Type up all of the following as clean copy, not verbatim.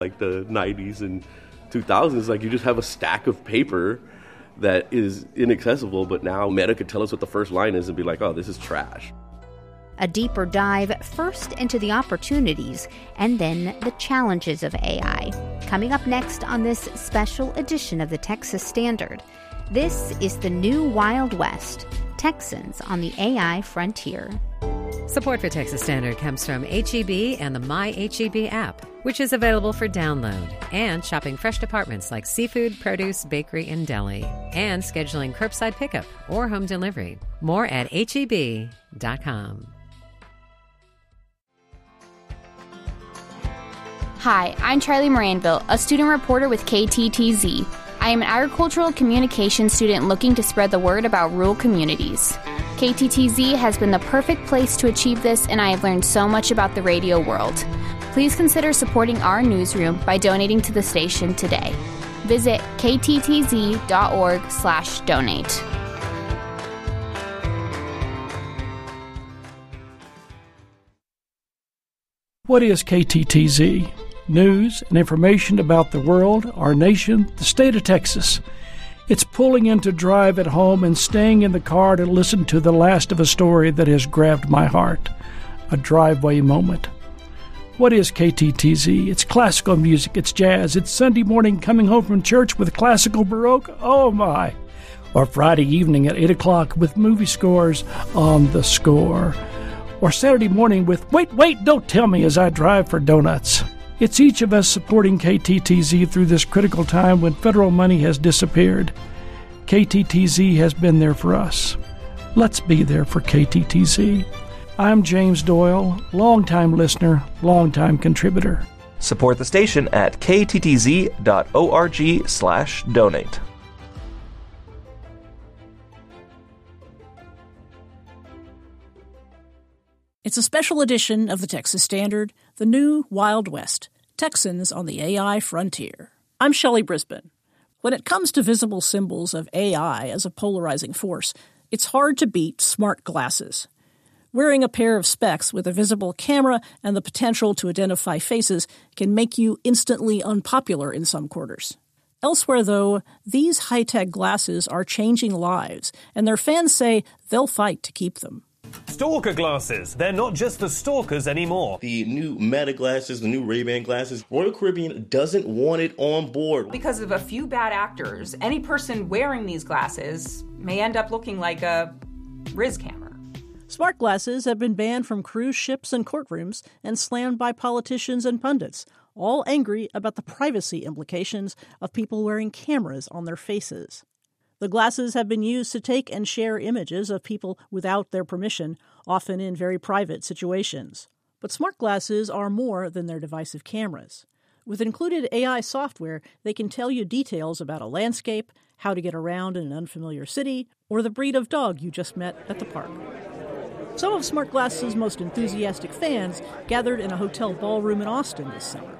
Like the 90s and 2000s, like you just have a stack of paper that is inaccessible, but now Meta could tell us what the first line is and be like, oh, this is trash. A deeper dive first into the opportunities and then the challenges of AI. Coming up next on this special edition of the Texas Standard. This is the new Wild West, Texans on the AI frontier. Support for Texas Standard comes from H-E-B and the My H-E-B app, which is available for download, and shopping fresh departments like seafood, produce, bakery, and deli, and scheduling curbside pickup or home delivery. More at HEB.com. Hi, I'm Charlie Moranville, a student reporter with KTTZ. I am an agricultural communications student looking to spread the word about rural communities. KTTZ has been the perfect place to achieve this, and I have learned so much about the radio world. Please consider supporting our newsroom by donating to the station today. Visit kttz.org/donate. What is KTTZ? News and information about the world, our nation, the state of Texas. It's pulling in to drive at home and staying in the car to listen to the last of a story that has grabbed my heart. A driveway moment. What is KTTZ? It's classical music, it's jazz, it's Sunday morning coming home from church with classical Baroque, oh my! Or Friday evening at 8 o'clock with movie scores on the score. Or Saturday morning with, wait, don't tell me as I drive for donuts. It's each of us supporting KTTZ through this critical time when federal money has disappeared. KTTZ has been there for us. Let's be there for KTTZ. I'm James Doyle, longtime listener, longtime contributor. Support the station at kttz.org/donate. It's a special edition of the Texas Standard, the new Wild West, Texans on the AI frontier. I'm Shelley Brisbane. When it comes to visible symbols of AI as a polarizing force, it's hard to beat smart glasses. Wearing a pair of specs with a visible camera and the potential to identify faces can make you instantly unpopular in some quarters. Elsewhere, though, these high-tech glasses are changing lives, and their fans say they'll fight to keep them. Stalker glasses. They're not just for stalkers anymore. The new Meta glasses, the new Ray-Ban glasses, Royal Caribbean doesn't want it on board. Because of a few bad actors, any person wearing these glasses may end up looking like a Riz camera. Smart glasses have been banned from cruise ships and courtrooms and slammed by politicians and pundits, all angry about the privacy implications of people wearing cameras on their faces. The glasses have been used to take and share images of people without their permission, often in very private situations. But smart glasses are more than their divisive cameras. With included AI software, they can tell you details about a landscape, how to get around in an unfamiliar city, or the breed of dog you just met at the park. Some of Smart Glasses' most enthusiastic fans gathered in a hotel ballroom in Austin this summer.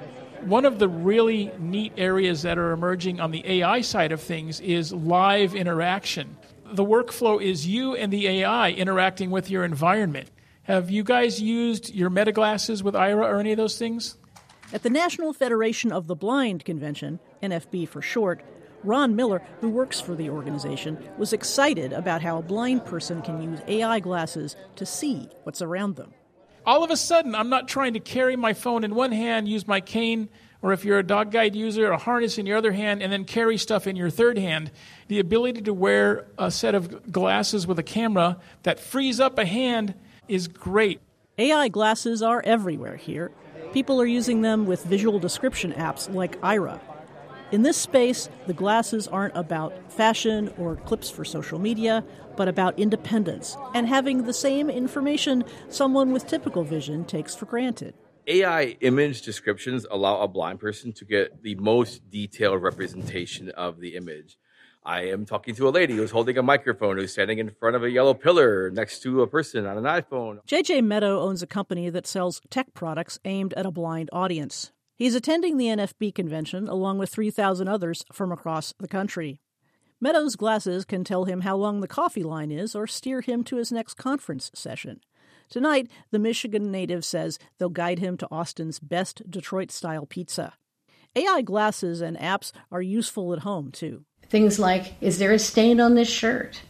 One of the really neat areas that are emerging on the AI side of things is live interaction. The workflow is you and the AI interacting with your environment. Have you guys used your Meta glasses with Aira or any of those things? At the National Federation of the Blind convention, NFB for short, Ron Miller, who works for the organization, was excited about how a blind person can use AI glasses to see what's around them. All of a sudden, I'm not trying to carry my phone in one hand, use my cane, or if you're a dog guide user, a harness in your other hand, and then carry stuff in your third hand. The ability to wear a set of glasses with a camera that frees up a hand is great. AI glasses are everywhere here. People are using them with visual description apps like Aira. In this space, the glasses aren't about fashion or clips for social media, but about independence and having the same information someone with typical vision takes for granted. AI image descriptions allow a blind person to get the most detailed representation of the image. I am talking to a lady who's holding a microphone, who's standing in front of a yellow pillar next to a person on an iPhone. JJ Meadow owns a company that sells tech products aimed at a blind audience. He's attending the NFB convention along with 3,000 others from across the country. Meadows' glasses can tell him how long the coffee line is or steer him to his next conference session. Tonight, the Michigan native says they'll guide him to Austin's best Detroit-style pizza. AI glasses and apps are useful at home, too. Things like, is there a stain on this shirt?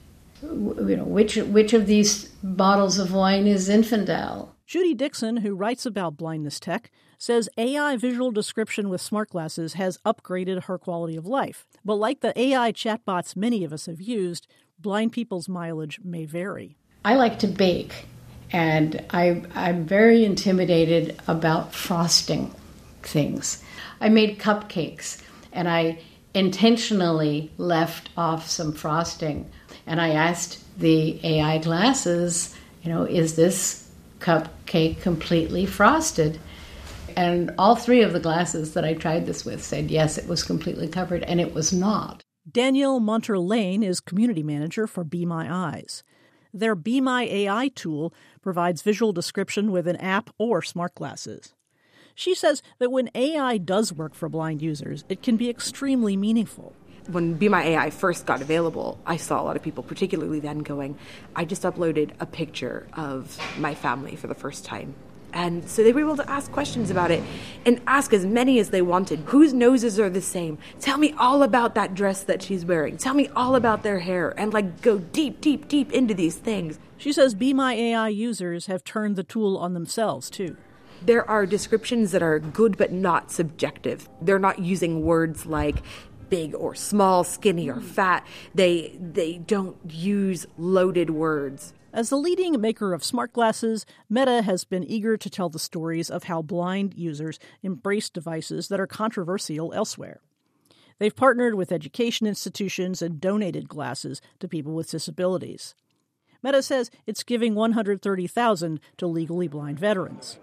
Which of these bottles of wine is Zinfandel? Judy Dixon, who writes about blindness tech, says AI visual description with smart glasses has upgraded her quality of life. But like the AI chatbots many of us have used, blind people's mileage may vary. I like to bake, and I'm very intimidated about frosting things. I made cupcakes, and I intentionally left off some frosting. And I asked the AI glasses, is this cupcake completely frosted? And all three of the glasses that I tried this with said, yes, it was completely covered, and it was not. Danielle Monter-Lane is community manager for Be My Eyes. Their Be My AI tool provides visual description with an app or smart glasses. She says that when AI does work for blind users, it can be extremely meaningful. When Be My AI first got available, I saw a lot of people, particularly then, going, I just uploaded a picture of my family for the first time. And so they were able to ask questions about it and ask as many as they wanted. Whose noses are the same? Tell me all about that dress that she's wearing. Tell me all about their hair, and go deep, deep, deep into these things. She says Be My AI users have turned the tool on themselves, too. There are descriptions that are good but not subjective. They're not using words like big or small, skinny or fat. They don't use loaded words. As the leading maker of smart glasses, Meta has been eager to tell the stories of how blind users embrace devices that are controversial elsewhere. They've partnered with education institutions and donated glasses to people with disabilities. Meta says it's giving $130,000 to legally blind veterans.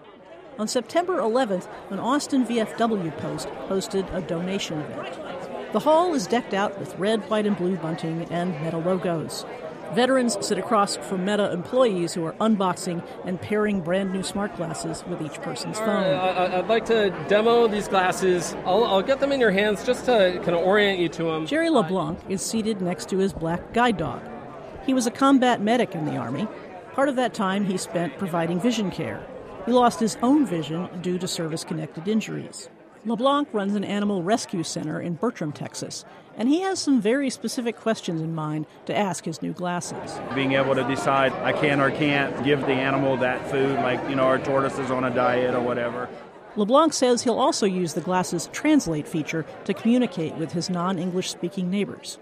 On September 11th, an Austin VFW post hosted a donation event. The hall is decked out with red, white, and blue bunting and Meta logos. Veterans sit across from Meta employees who are unboxing and pairing brand new smart glasses with each person's phone. I'd like to demo these glasses. I'll get them in your hands just to kind of orient you to them. Jerry LeBlanc is seated next to his black guide dog. He was a combat medic in the Army. Part of that time he spent providing vision care. He lost his own vision due to service-connected injuries. LeBlanc runs an animal rescue center in Bertram, Texas, and he has some very specific questions in mind to ask his new glasses. Being able to decide I can or can't give the animal that food, like, our tortoise is on a diet or whatever. LeBlanc says he'll also use the glasses' Translate feature to communicate with his non-English speaking neighbors.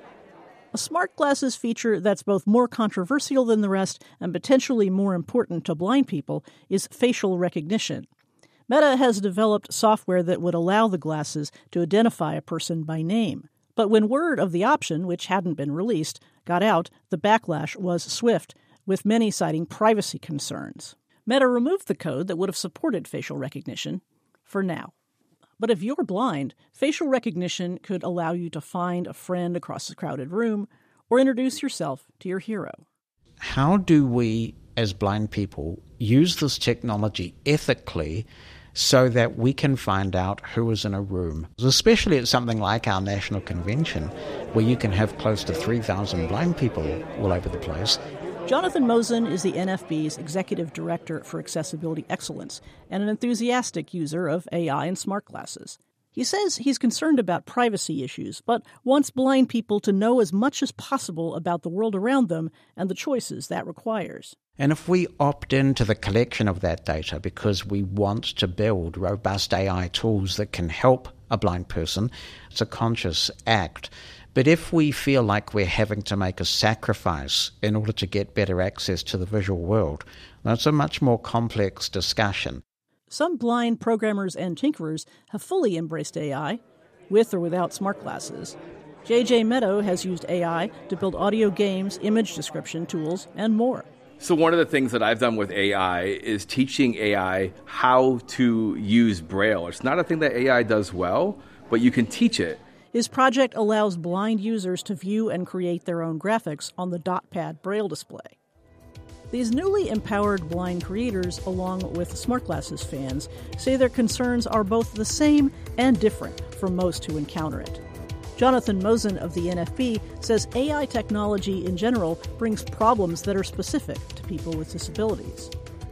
A smart glasses feature that's both more controversial than the rest and potentially more important to blind people is facial recognition. Meta has developed software that would allow the glasses to identify a person by name. But when word of the option, which hadn't been released, got out, the backlash was swift, with many citing privacy concerns. Meta removed the code that would have supported facial recognition, for now. But if you're blind, facial recognition could allow you to find a friend across a crowded room or introduce yourself to your hero. How do we, as blind people, use this technology ethically so that we can find out who is in a room? Especially at something like our national convention, where you can have close to 3,000 blind people all over the place. Jonathan Mosen is the NFB's Executive Director for Accessibility Excellence and an enthusiastic user of AI and smart glasses. He says he's concerned about privacy issues, but wants blind people to know as much as possible about the world around them and the choices that requires. And if we opt into the collection of that data because we want to build robust AI tools that can help a blind person, it's a conscious act. But if we feel like we're having to make a sacrifice in order to get better access to the visual world, that's a much more complex discussion. Some blind programmers and tinkerers have fully embraced AI, with or without smart glasses. JJ Meadow has used AI to build audio games, image description tools, and more. So one of the things that I've done with AI is teaching AI how to use Braille. It's not a thing that AI does well, but you can teach it. His project allows blind users to view and create their own graphics on the DotPad Braille display. These newly empowered blind creators, along with smart glasses fans, say their concerns are both the same and different for most who encounter it. Jonathan Mosen of the NFB says AI technology in general brings problems that are specific to people with disabilities.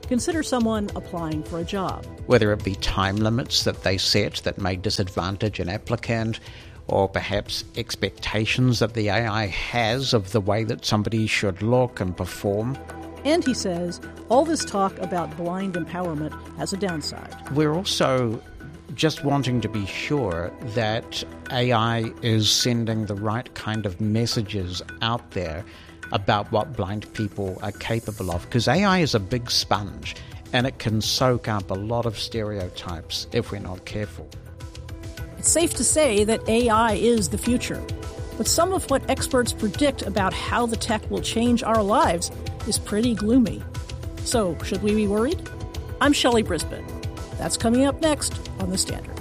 Consider someone applying for a job. Whether it be time limits that they set that may disadvantage an applicant, or perhaps expectations that the AI has of the way that somebody should look and perform. And he says, all this talk about blind empowerment has a downside. We're also just wanting to be sure that AI is sending the right kind of messages out there about what blind people are capable of. Because AI is a big sponge, and it can soak up a lot of stereotypes if we're not careful. It's safe to say that AI is the future. But some of what experts predict about how the tech will change our lives is pretty gloomy. So, should we be worried? I'm Shelley Brisbane. That's coming up next on The Standard.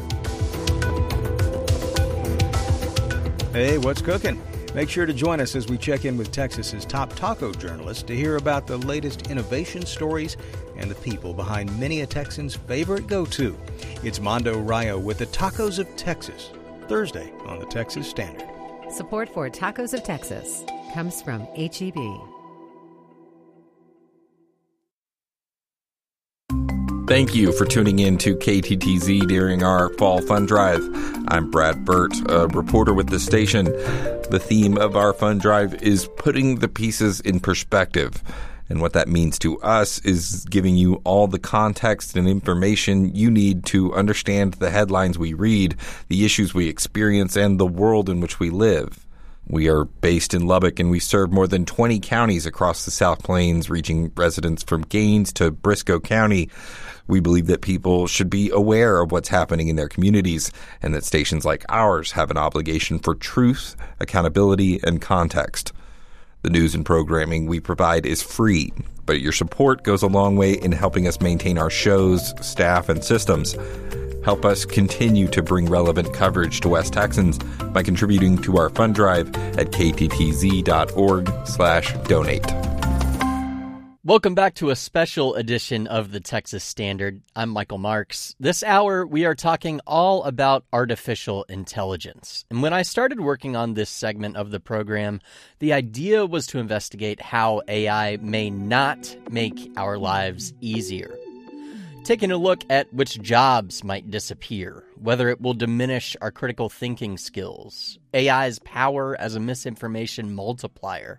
Hey, what's cooking? Make sure to join us as we check in with Texas's top taco journalists to hear about the latest innovation stories and the people behind many a Texan's favorite go-to. It's Mondo Rayo with the Tacos of Texas, Thursday on the Texas Standard. Support for Tacos of Texas comes from H-E-B. Thank you for tuning in to KTTZ during our Fall Fund Drive. I'm Brad Burt, a reporter with the station. The theme of our fund drive is putting the pieces in perspective. And what that means to us is giving you all the context and information you need to understand the headlines we read, the issues we experience, and the world in which we live. We are based in Lubbock, and we serve more than 20 counties across the South Plains, reaching residents from Gaines to Briscoe County. We believe that people should be aware of what's happening in their communities, and that stations like ours have an obligation for truth, accountability, and context. The news and programming we provide is free, but your support goes a long way in helping us maintain our shows, staff, and systems. Help us continue to bring relevant coverage to West Texans by contributing to our fund drive at kttz.org/donate. Welcome back to a special edition of the Texas Standard. I'm Michael Marks. This hour, we are talking all about artificial intelligence. And when I started working on this segment of the program, the idea was to investigate how AI may not make our lives easier. Taking a look at which jobs might disappear, whether it will diminish our critical thinking skills, AI's power as a misinformation multiplier.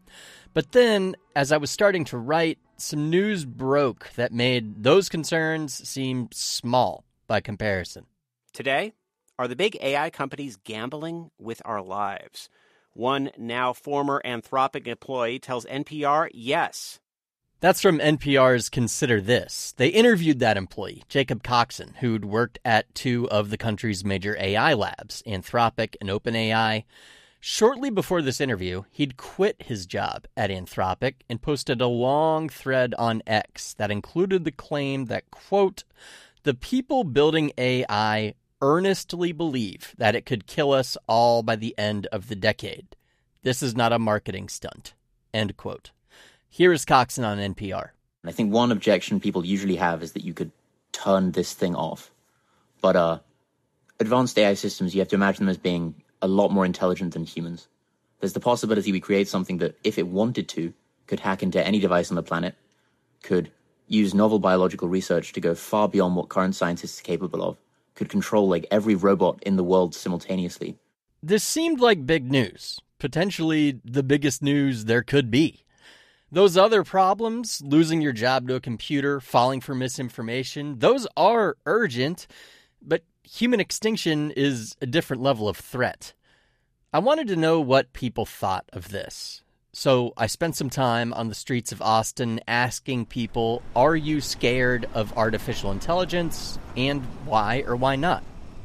But then, as I was starting to write, some news broke that made those concerns seem small by comparison. Today, are the big AI companies gambling with our lives? One now former Anthropic employee tells NPR yes. That's from NPR's Consider This. They interviewed that employee, Jacob Coxon, who'd worked at two of the country's major AI labs, Anthropic and OpenAI. Shortly before this interview, he'd quit his job at Anthropic and posted a long thread on X that included the claim that, quote, the people building AI earnestly believe that it could kill us all by the end of the decade. This is not a marketing stunt, end quote. Here is Coxon on NPR. I think one objection people usually have is that you could turn this thing off. But advanced AI systems, you have to imagine them as being a lot more intelligent than humans. There's the possibility we create something that, if it wanted to, could hack into any device on the planet, could use novel biological research to go far beyond what current scientists are capable of, could control like every robot in the world simultaneously. This seemed like big news, potentially the biggest news there could be. Those other problems, losing your job to a computer, falling for misinformation, those are urgent, but human extinction is a different level of threat. I wanted to know what people thought of this. So I spent some time on the streets of Austin asking people, are you scared of artificial intelligence, and why or why not?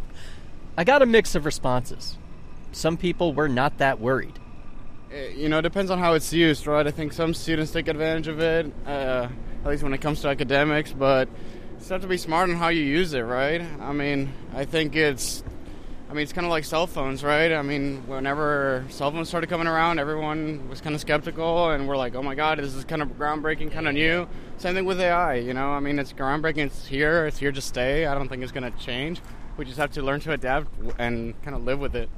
I got a mix of responses. Some people were not that worried. You know, it depends on how it's used, right? I think some students take advantage of it, at least when it comes to academics, but you just have to be smart on how you use it, right? I mean, I think it's kind of like cell phones, right? I mean, whenever cell phones started coming around, everyone was kind of skeptical, and we're like, oh my God, this is kind of groundbreaking, kind of new. Same thing with AI, you know? I mean, it's groundbreaking, it's here to stay. I don't think it's going to change. We just have to learn to adapt and kind of live with it.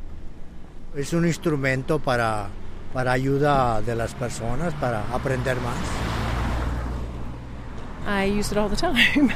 Es un instrumento para ayuda de las personas, para aprender más. I use it all the time.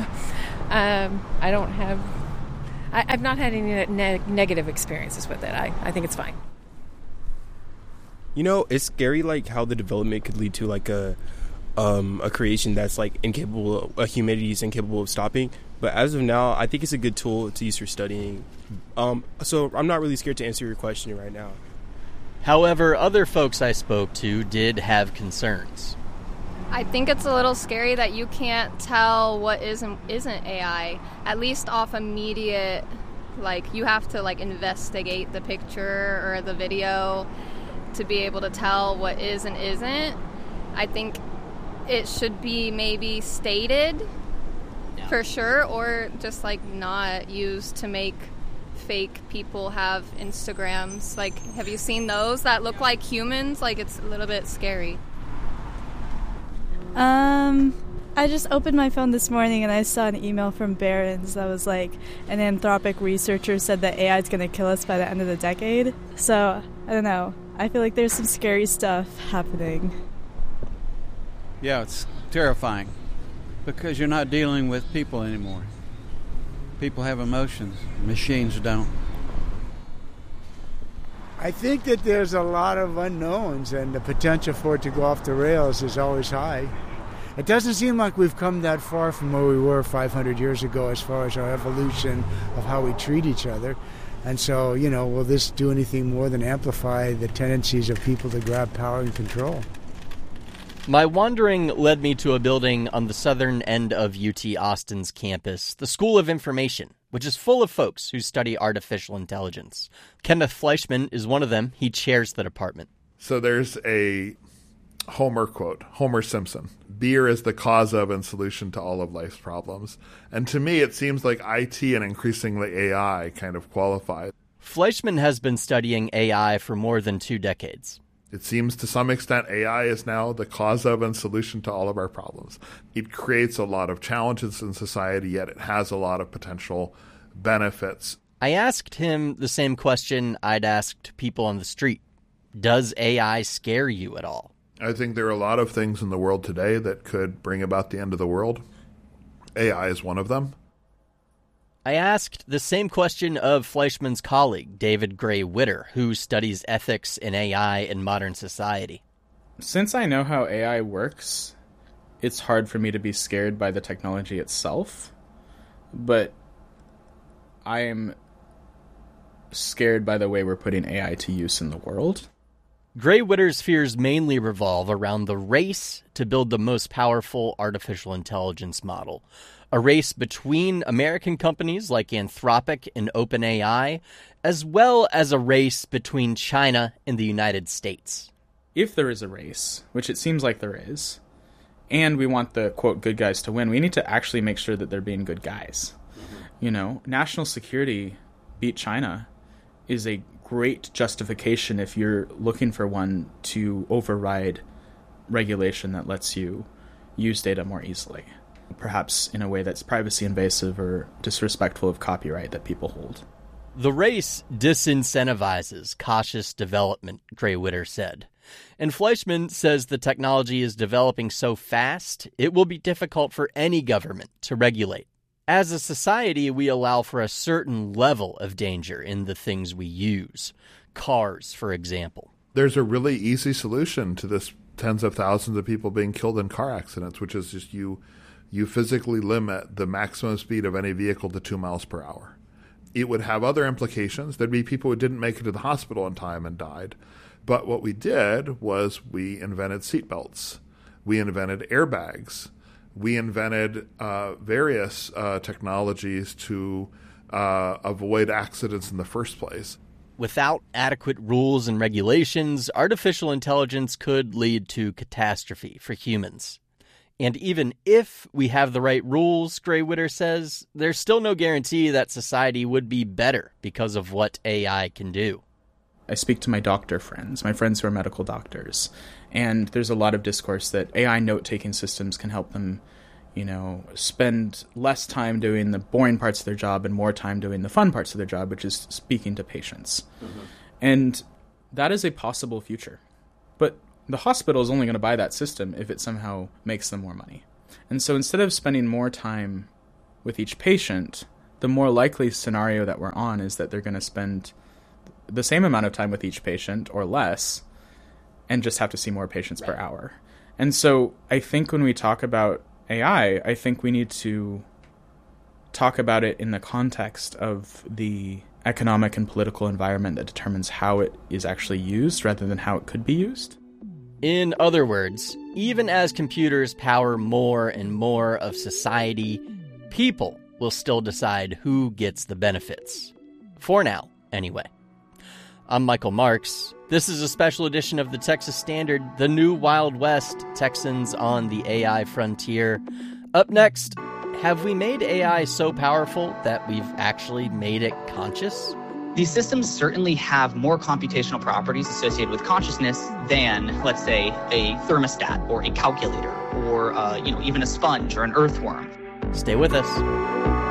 I've not had any negative experiences with it. I think it's fine. You know, it's scary, like, how the development could lead to, like, a creation that's, like, incapable, humanity is incapable of stopping. But as of now, I think it's a good tool to use for studying. So I'm not really scared to answer your question right now. However, other folks I spoke to did have concerns. I think it's a little scary that you can't tell what is and isn't AI, at least off immediate, like, you have to, like, investigate the picture or the video to be able to tell what is and isn't. I think it should be maybe stated for sure, or just, like, not used to make fake people have Instagrams. Like, have you seen those that look like humans? Like, it's a little bit scary. I just opened my phone this morning and I saw an email from Barron's that was like, an Anthropic researcher said that AI is going to kill us by the end of the decade. So, I don't know. I feel like there's some scary stuff happening. Yeah, it's terrifying because you're not dealing with people anymore. People have emotions. Machines don't. I think that there's a lot of unknowns, and the potential for it to go off the rails is always high. It doesn't seem like we've come that far from where we were 500 years ago as far as our evolution of how we treat each other. And so, you know, will this do anything more than amplify the tendencies of people to grab power and control? My wandering led me to a building on the southern end of UT Austin's campus, the School of Information, which is full of folks who study artificial intelligence. Kenneth Fleischman is one of them. He chairs the department. So there's a Homer quote, Homer Simpson. Beer is the cause of and solution to all of life's problems. And to me, it seems like IT and increasingly AI kind of qualify. Fleischman has been studying AI for more than 2 decades. It seems to some extent AI is now the cause of and solution to all of our problems. It creates a lot of challenges in society, yet it has a lot of potential benefits. I asked him the same question I'd asked people on the street. Does AI scare you at all? I think there are a lot of things in the world today that could bring about the end of the world. AI is one of them. I asked the same question of Fleischman's colleague, David Gray Witter, who studies ethics in AI in modern society. Since I know how AI works, it's hard for me to be scared by the technology itself, but I am scared by the way we're putting AI to use in the world. Gray Witter's fears mainly revolve around the race to build the most powerful artificial intelligence model. A race between American companies like Anthropic and OpenAI, as well as a race between China and the United States. If there is a race, which it seems like there is, and we want the, quote, good guys to win, we need to actually make sure that they're being good guys. You know, national security beat China is a great justification if you're looking for one to override regulation that lets you use data more easily, perhaps in a way that's privacy invasive or disrespectful of copyright that people hold. The race disincentivizes cautious development, Gray Witter said. And Fleischman says the technology is developing so fast, it will be difficult for any government to regulate. As a society, we allow for a certain level of danger in the things we use. Cars, for example. There's a really easy solution to this tens of thousands of people being killed in car accidents, which is just you physically limit the maximum speed of any vehicle to 2 miles per hour. It would have other implications. There'd be people who didn't make it to the hospital in time and died. But what we did was we invented seatbelts. We invented airbags. We invented various technologies to avoid accidents in the first place. Without adequate rules and regulations, artificial intelligence could lead to catastrophe for humans. And even if we have the right rules, Gray Witter says, there's still no guarantee that society would be better because of what AI can do. I speak to my doctor friends, my friends who are medical doctors, and there's a lot of discourse that AI note-taking systems can help them, you know, spend less time doing the boring parts of their job and more time doing the fun parts of their job, which is speaking to patients. Mm-hmm. And that is a possible future. But the hospital is only going to buy that system if it somehow makes them more money. And so instead of spending more time with each patient, the more likely scenario that we're on is that they're going to spend the same amount of time with each patient or less and just have to see more patients per hour. And so I think when we talk about AI, I think we need to talk about it in the context of the economic and political environment that determines how it is actually used rather than how it could be used. In other words, even as computers power more and more of society, people will still decide who gets the benefits. For now, anyway. I'm Michael Marks. This is a special edition of the Texas Standard, the new Wild West, Texans on the AI frontier. Up next, have we made AI so powerful that we've actually made it conscious? These systems certainly have more computational properties associated with consciousness than, let's say, a thermostat or a calculator or, even a sponge or an earthworm. Stay with us.